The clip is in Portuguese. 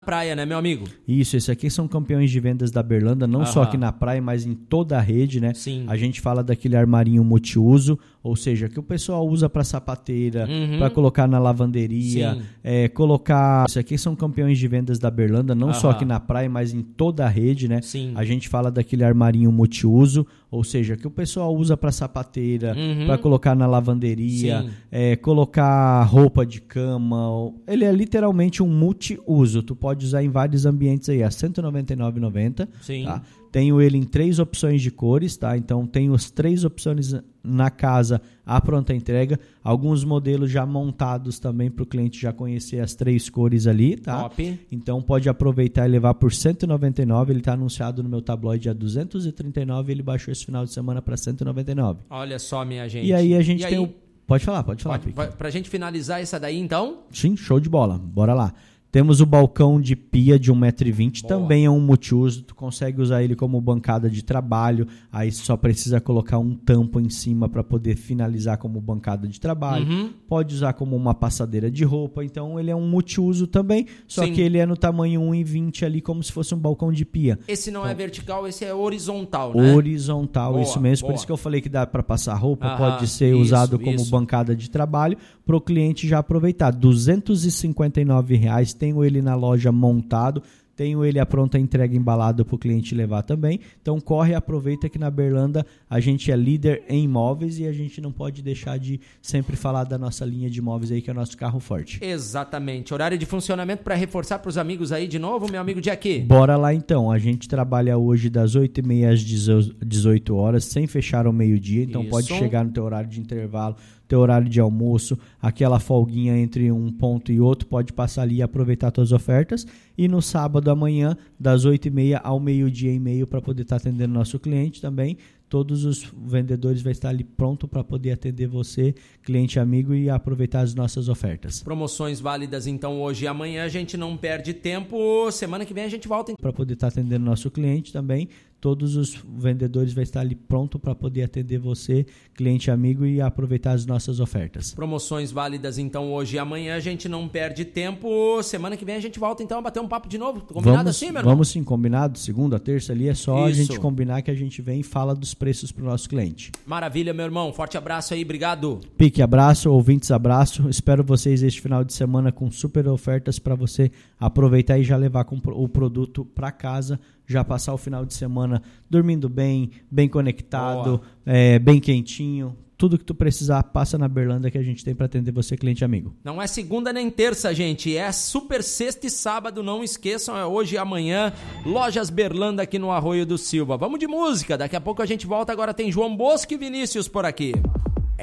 praia, né, meu amigo? Isso, esse aqui são campeões de vendas da Berlanda, não só aqui na praia, mas em toda a rede, né? Sim. A gente fala daquele armarinho multiuso, ou seja, que o pessoal usa para sapateira, para colocar na lavanderia, colocar... Esse aqui são campeões de vendas da Berlanda, não só aqui na praia, mas em toda a rede, né? Sim. A gente fala daquele armarinho multiuso, ou seja, que o pessoal usa para sapateira, para colocar na lavanderia, colocar roupa de cama. Ele é literalmente um multiuso. Tu pode usar em vários ambientes aí, a R$ 199,90. Sim. Tá? Tenho ele em 3 opções de cores, tá? Então tenho as 3 opções na casa, a pronta entrega. Alguns modelos já montados também para o cliente já conhecer as 3 cores ali, tá? Top. Então pode aproveitar e levar por R$ 199. Ele está anunciado no meu tabloide a R$ 239 e ele baixou esse final de semana para R$ 199. Olha só, minha gente. E aí a gente tem o... Pode falar, Pique. Pra gente finalizar essa daí, então? Sim, show de bola. Bora lá. Temos o balcão de pia de 1,20 m, também é um multiuso, tu consegue usar ele como bancada de trabalho, aí só precisa colocar um tampo em cima para poder finalizar como bancada de trabalho, pode usar como uma passadeira de roupa, então ele é um multiuso também, só que ele é no tamanho 1,20 ali, como se fosse um balcão de pia. Esse não é vertical, esse é horizontal, né? Horizontal, isso mesmo, por isso que eu falei que dá para passar roupa, pode ser usado como bancada de trabalho, para o cliente já aproveitar. R$ 259,00, tenho ele na loja montado, tenho ele a pronta entrega embalado para o cliente levar também. Então corre e aproveita que na Berlanda a gente é líder em imóveis e a gente não pode deixar de sempre falar da nossa linha de imóveis aí, que é o nosso carro forte. Exatamente. Horário de funcionamento para reforçar para os amigos aí de novo, meu amigo Jack. Bora lá então. A gente trabalha hoje das 8h30 às 18 horas, sem fechar ao meio-dia. Então pode chegar no teu horário de intervalo, teu horário de almoço, aquela folguinha entre um ponto e outro, pode passar ali e aproveitar tuas ofertas. E no sábado amanhã, das 8h30 ao meio-dia e meio, para poder estar atendendo nosso cliente também. Todos os vendedores vão estar ali pronto para poder atender você, cliente amigo, e aproveitar as nossas ofertas. Promoções válidas então hoje e amanhã, a gente não perde tempo. Semana que vem a gente volta. Para poder estar atendendo nosso cliente também. Todos os vendedores vão estar ali pronto para poder atender você, cliente amigo, e aproveitar as nossas ofertas. Promoções válidas então hoje e amanhã, a gente não perde tempo. Semana que vem a gente volta então a bater um papo de novo. Combinado assim, meu irmão? Vamos sim, combinado. Segunda, terça ali é só a gente combinar que a gente vem e fala dos preços para o nosso cliente. Maravilha, meu irmão. Forte abraço aí, obrigado. Pique, abraço, ouvintes, abraço. Espero vocês este final de semana com super ofertas para você aproveitar e já levar o produto para casa, já passar o final de semana dormindo bem, bem conectado, bem quentinho. Tudo que tu precisar, passa na Berlanda que a gente tem para atender você, cliente amigo. Não é segunda nem terça, gente. É super sexta e sábado. Não esqueçam, é hoje e amanhã. Lojas Berlanda aqui no Arroio do Silva. Vamos de música. Daqui a pouco a gente volta. Agora tem João Bosco e Vinícius por aqui.